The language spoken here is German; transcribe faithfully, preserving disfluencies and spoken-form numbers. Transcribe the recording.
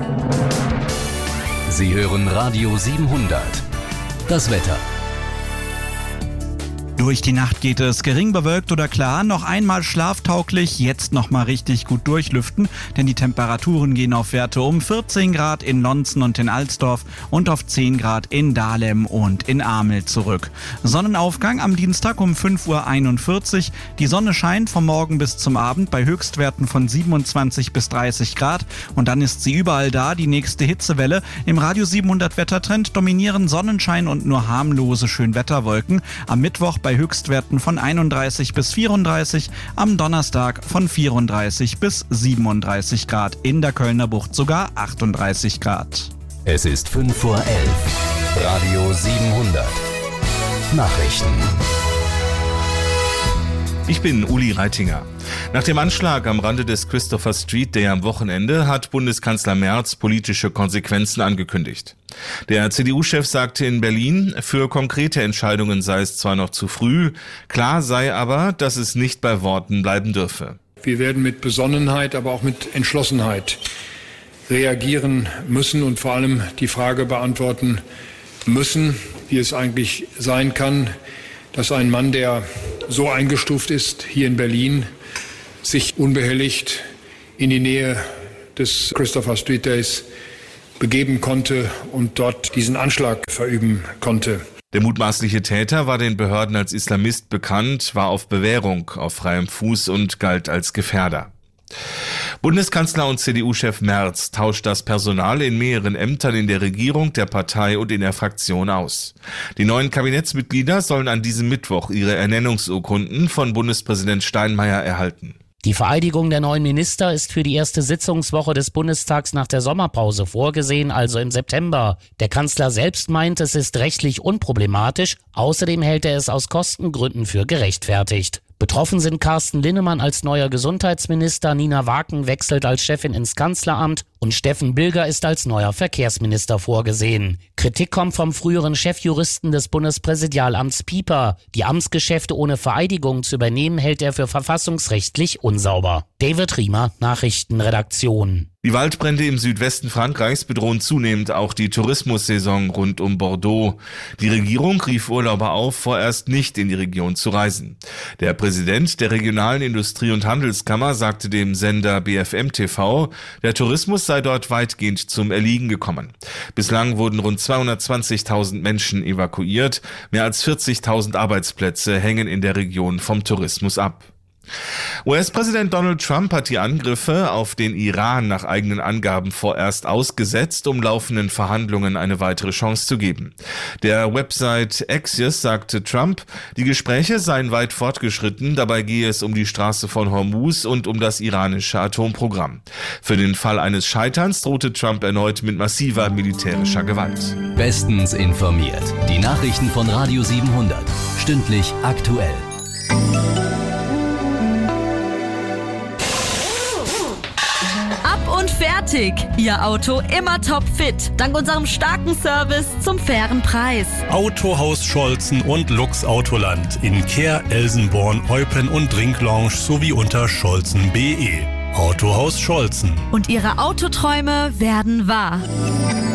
Sie hören Radio siebenhundert. Das Wetter. Durch die Nacht geht es gering bewölkt oder klar, noch einmal schlaftauglich, jetzt noch mal richtig gut durchlüften, denn die Temperaturen gehen auf Werte um vierzehn Grad in Lonzen und in Alsdorf und auf zehn Grad in Dahlem und in Amel zurück. Sonnenaufgang am Dienstag um fünf Uhr einundvierzig, die Sonne scheint vom Morgen bis zum Abend bei Höchstwerten von siebenundzwanzig bis dreißig Grad und dann ist sie überall da, die nächste Hitzewelle. Im Radio siebenhundert Wettertrend dominieren Sonnenschein und nur harmlose Schönwetterwolken. Am Mittwoch bei Höchstwerten von einunddreißig bis vierunddreißig, am Donnerstag von vierunddreißig bis siebenunddreißig Grad, in der Kölner Bucht sogar achtunddreißig Grad. Es ist fünf vor elf. Radio siebenhundert. Nachrichten. Ich bin Uli Reitinger. Nach dem Anschlag am Rande des Christopher Street Day am Wochenende hat Bundeskanzler Merz politische Konsequenzen angekündigt. Der C D U-Chef sagte in Berlin, für konkrete Entscheidungen sei es zwar noch zu früh, klar sei aber, dass es nicht bei Worten bleiben dürfe. Wir werden mit Besonnenheit, aber auch mit Entschlossenheit reagieren müssen und vor allem die Frage beantworten müssen, wie es eigentlich sein kann, dass ein Mann, der so eingestuft ist hier in Berlin, sich unbehelligt in die Nähe des Christopher Street Days begeben konnte und dort diesen Anschlag verüben konnte. Der mutmaßliche Täter war den Behörden als Islamist bekannt, war auf Bewährung auf freiem Fuß und galt als Gefährder. Bundeskanzler und C D U-Chef Merz tauscht das Personal in mehreren Ämtern in der Regierung, der Partei und in der Fraktion aus. Die neuen Kabinettsmitglieder sollen an diesem Mittwoch ihre Ernennungsurkunden von Bundespräsident Steinmeier erhalten. Die Vereidigung der neuen Minister ist für die erste Sitzungswoche des Bundestags nach der Sommerpause vorgesehen, also im September. Der Kanzler selbst meint, es ist rechtlich unproblematisch. Außerdem hält er es aus Kostengründen für gerechtfertigt. Betroffen sind Carsten Linnemann als neuer Gesundheitsminister, Nina Waken wechselt als Chefin ins Kanzleramt und Steffen Bilger ist als neuer Verkehrsminister vorgesehen. Kritik kommt vom früheren Chefjuristen des Bundespräsidialamts Pieper. Die Amtsgeschäfte ohne Vereidigung zu übernehmen, hält er für verfassungsrechtlich unsauber. David Riemer, Nachrichtenredaktion. Die Waldbrände im Südwesten Frankreichs bedrohen zunehmend auch die Tourismussaison rund um Bordeaux. Die Regierung rief Urlauber auf, vorerst nicht in die Region zu reisen. Der Präsident der regionalen Industrie- und Handelskammer sagte dem Sender B F M T V, der Tourismus sei dort weitgehend zum Erliegen gekommen. Bislang wurden rund zweihundertzwanzigtausend Menschen evakuiert. Mehr als vierzigtausend Arbeitsplätze hängen in der Region vom Tourismus ab. U S-Präsident Donald Trump hat die Angriffe auf den Iran nach eigenen Angaben vorerst ausgesetzt, um laufenden Verhandlungen eine weitere Chance zu geben. Der Website Axios sagte Trump, die Gespräche seien weit fortgeschritten, dabei gehe es um die Straße von Hormuz und um das iranische Atomprogramm. Für den Fall eines Scheiterns drohte Trump erneut mit massiver militärischer Gewalt. Bestens informiert. Die Nachrichten von Radio siebenhundert. Stündlich aktuell. Und fertig. Ihr Auto immer topfit. Dank unserem starken Service zum fairen Preis. Autohaus Scholzen und Lux Autoland in Kehr, Elsenborn, Eupen und Drinklounge sowie unter scholzen punkt de. Autohaus Scholzen. Und Ihre Autoträume werden wahr.